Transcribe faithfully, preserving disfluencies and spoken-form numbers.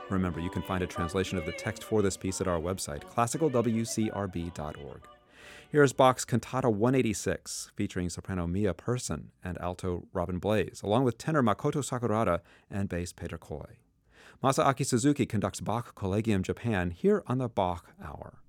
Remember, you can find a translation of the text for this piece at our website, classical w c r b dot org. Here is Bach's Cantata one eighty-six, featuring soprano Mia Persson and alto Robin Blaze, along with tenor Makoto Sakurada and bass Peter Koi. Masaaki Suzuki conducts Bach Collegium Japan here on the Bach Hour.